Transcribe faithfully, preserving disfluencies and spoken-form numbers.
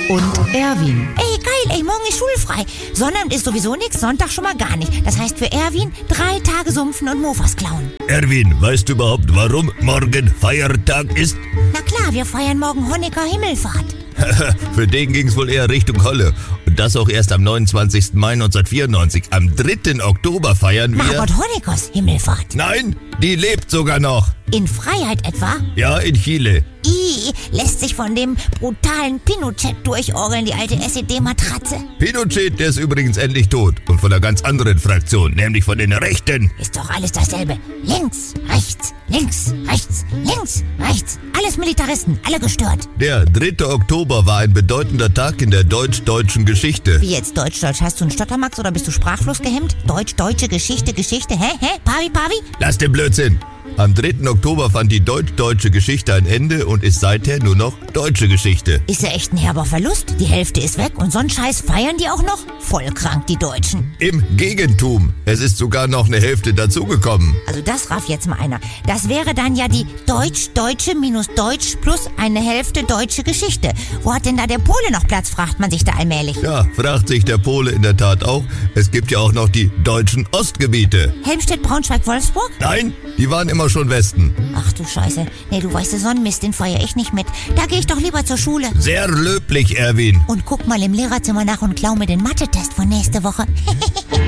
und Erwin. Ey, geil, ey, morgen ist schulfrei. Sonnabend ist sowieso nix, Sonntag schon mal gar nicht. Das heißt für Erwin, drei Tage sumpfen und Mofas klauen. Erwin, weißt du überhaupt, warum morgen Feiertag ist? Na klar, wir feiern morgen Honecker Himmelfahrt. Für den ging's wohl eher Richtung Holle. Und das auch erst am neunundzwanzigsten Mai neunzehnhundertvierundneunzig. Am dritten Oktober feiern wir... Margot Honeckers Himmelfahrt. Nein, die lebt sogar noch. In Freiheit etwa? Ja, in Chile. I, lässt sich von dem brutalen Pinochet durchorgeln, die alte S E D-Matratze. Pinochet, der ist übrigens endlich tot. Und von einer ganz anderen Fraktion, nämlich von den Rechten. Ist doch alles dasselbe. Links, rechts, links, rechts, links, rechts. Alles Militaristen, alle gestört. Der dritte Oktober war ein bedeutender Tag in der deutsch-deutschen Geschichte. Wie jetzt Deutsch-Deutsch? Hast du einen Stottermax oder bist du sprachlos gehemmt? Deutsch-Deutsche Geschichte, Geschichte, hä, hä? Pavi, Pavi? Lass den Blödsinn. Am dritten Oktober fand die deutsch-deutsche Geschichte ein Ende und ist seither nur noch deutsche Geschichte. Ist ja echt ein herber Verlust. Die Hälfte ist weg und so einen Scheiß feiern die auch noch? Voll krank, die Deutschen. Im Gegentum. Es ist sogar noch eine Hälfte dazugekommen. Also das raff jetzt mal einer. Das wäre dann ja die deutsch-deutsche minus Deutsch plus eine Hälfte deutsche Geschichte. Wo hat denn da der Pole noch Platz, fragt man sich da allmählich. Ja, fragt sich der Pole in der Tat auch. Es gibt ja auch noch die deutschen Ostgebiete. Helmstedt, Braunschweig, Wolfsburg? Nein, die waren immer schon Westen. Ach du Scheiße. Nee, du weißt, so einen Mist, den feier ich nicht mit. Da gehe ich doch lieber zur Schule. Sehr löblich, Erwin. Und guck mal im Lehrerzimmer nach und klau mir den Mathe-Test von nächste Woche.